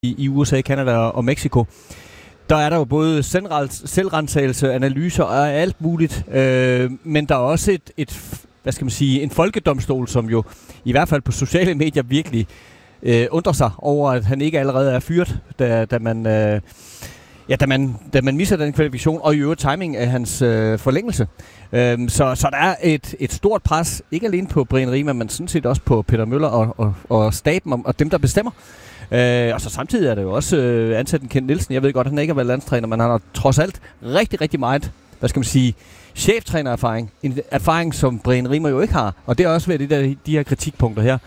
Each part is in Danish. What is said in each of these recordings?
i USA, Canada og Mexico. Der er der jo både selvrensagelse, analyser og alt muligt, men der er også en folkedomstol, som jo i hvert fald på sociale medier virkelig undrer sig over, at han ikke allerede er fyret, da man misser den kvalifikation, og i øvrigt timing af hans forlængelse. Så der er et stort pres, ikke alene på Brian Riemann, men sådan set også på Peter Møller og staben og dem, der bestemmer. Og så samtidig er det jo også ansat en Kent Nielsen. Jeg ved godt, at han ikke har været landstræner, men han har trods alt rigtig, rigtig meget, cheftrænererfaring. En erfaring, som Brian Riemann jo ikke har. Og det er også ved de her kritikpunkter her.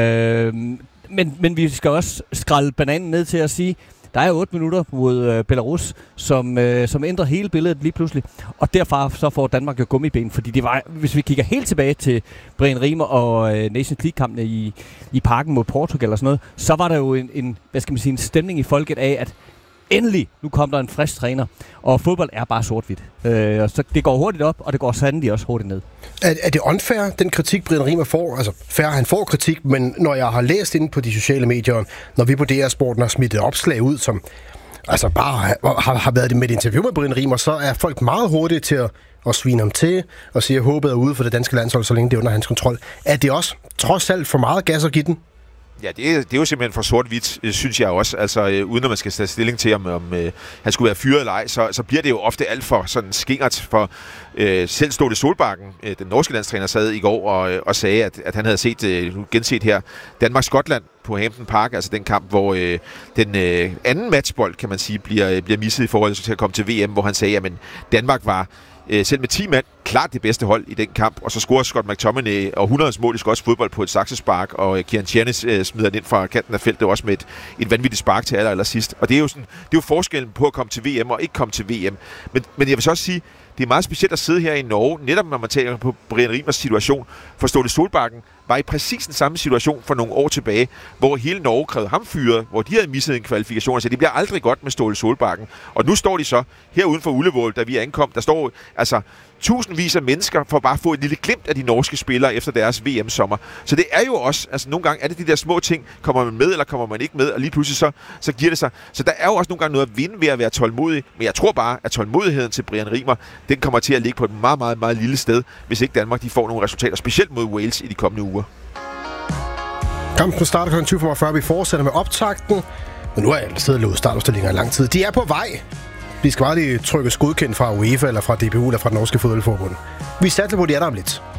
Men vi skal også skrælle bananen ned til at sige, der er 8 minutter mod Belarus, som ændrer hele billedet lige pludselig. Og derfra så får Danmark jo gummiben, fordi det var, hvis vi kigger helt tilbage til Brian Riemann og Nations League-kampene i parken mod Portugal og sådan noget, så var der jo en stemning i folket af, at endelig, nu kom der en frisk træner, og fodbold er bare sort-hvidt. Så det går hurtigt op, og det går sandelig også hurtigt ned. Er det unfair, den kritik, Brian Riemann får? Altså, fair, han får kritik, men når jeg har læst inde på de sociale medier, når vi på DR Sporten har smittet opslag ud, som altså bare har været med et interview med Brian Riemann, så er folk meget hurtige til at svine ham til, og sige, at håbet er ude for det danske landshold, så længe det er under hans kontrol. Er det også trods alt for meget gas at give den? Ja, det er jo simpelthen for sort-hvidt, synes jeg også. Altså, uden at man skal tage stilling til, om han skulle være fyret eller ej, så bliver det jo ofte alt for sådan skingert for selv Ståle Solbakken, den norske landstræner, sad i går og sagde, at han havde genset her Danmark-Skotland på Hampden Park, altså den kamp, hvor den anden matchbold, kan man sige, bliver misset i forhold til at komme til VM, hvor han sagde, at Danmark var selv med 10 mand klart det bedste hold i den kamp, og så scorer Scott McTominay og 100 mål i skotsk fodbold på et saksespark, og Kieran Tierney smider den ind fra kanten af feltet også med et vanvittigt spark til allersidst. Og det er jo forskellen på at komme til VM og ikke komme til VM. Men jeg vil så også sige, det er meget specielt at sidde her i Norge, netop når man taler på Brian Riemanns situation. For Ståle Solbakken var i præcis den samme situation for nogle år tilbage, hvor hele Norge krævede ham fyret, hvor de havde misset en kvalifikation. Så det bliver aldrig godt med Ståle Solbakken. Og nu står de så her uden for Ullevål, da vi ankom. Der står altså tusindvis af mennesker for bare at få et lille glimt af de norske spillere efter deres VM-sommer. Så det er jo også, altså nogle gange er det de der små ting, kommer man med eller kommer man ikke med, og lige pludselig så giver det sig. Så der er jo også nogle gange noget at vinde ved at være tålmodig, men jeg tror bare, at tålmodigheden til Brian Riemann, den kommer til at ligge på et meget, meget, meget lille sted, hvis ikke Danmark de får nogle resultater, specielt mod Wales i de kommende uger. Kampen starter kl. 20:45. Vi fortsætter med optakten, men nu er jeg siddet og lovet startopstillinger i lang tid. De er på vej. De skal bare lige trykkes godkendt fra UEFA eller fra DBU eller fra den norske fodboldforbund. Vi satser på, at de er der om lidt.